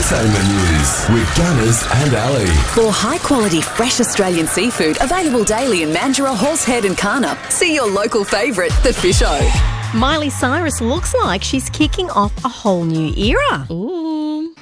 entertainment news with Gunners and Ali. For high-quality, fresh Australian seafood available daily in Mandurah, Horsehead and Karnup, see your local favourite, The Fish O. Miley Cyrus looks like she's kicking off a whole new era. Ooh.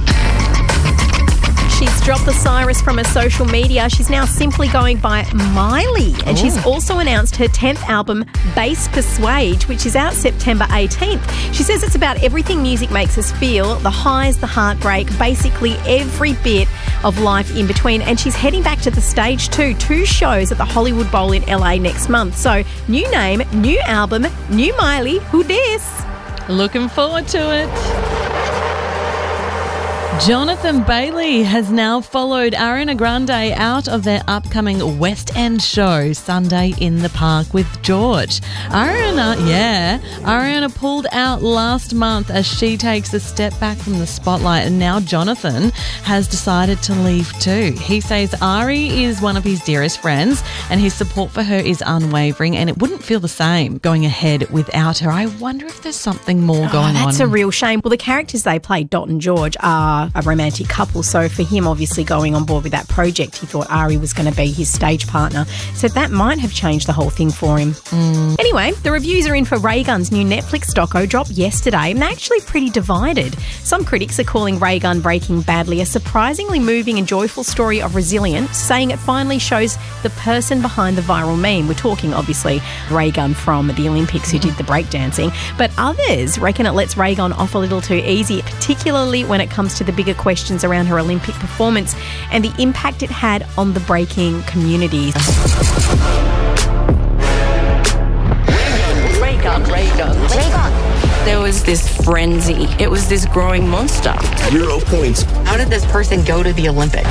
She's dropped the Cyrus from her social media. She's now simply going by Miley. And she's also announced her 10th album, Bass Persuade, which is out September 18th. She says it's about everything music makes us feel, the highs, the heartbreak, basically every bit of life in between. And she's heading back to the stage too. 2 shows at the Hollywood Bowl in LA next month. So, new name, new album, new Miley. Who dis? Looking forward to it. Jonathan Bailey has now followed Ariana Grande out of their upcoming West End show, Sunday in the Park with George. Ariana pulled out last month as she takes a step back from the spotlight, and now Jonathan has decided to leave too. He says Ari is one of his dearest friends and his support for her is unwavering, and it wouldn't feel the same going ahead without her. I wonder if there's something more going on. That's a real shame. Well, the characters they play, Dot and George, are a romantic couple. So for him, obviously going on board with that project, he thought Ari was going to be his stage partner. So that might have changed the whole thing for him. Anyway, the reviews are in for Ray Gun's new Netflix doco dropped yesterday, and they're actually pretty divided. Some critics are calling Ray Gun Breaking Badly a surprisingly moving and joyful story of resilience, saying it finally shows the person behind the viral meme. We're talking, obviously, Ray Gun from the Olympics who did the breakdancing. But others reckon it lets Ray Gun off a little too easy, particularly when it comes to the bigger questions around her Olympic performance and the impact it had on the breaking community. Ray Gun. There was this frenzy. It was this growing monster. 0 points. How did this person go to the Olympics?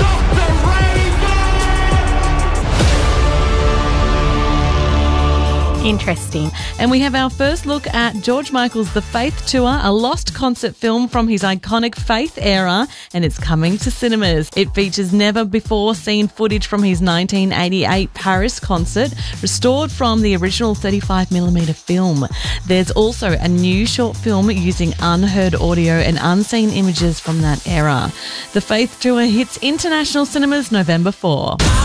Interesting. And we have our first look at George Michael's The Faith Tour, a lost concert film from his iconic Faith era, and it's coming to cinemas. It features never-before-seen footage from his 1988 Paris concert, restored from the original 35mm film. There's also a new short film using unheard audio and unseen images from that era. The Faith Tour hits international cinemas November 4.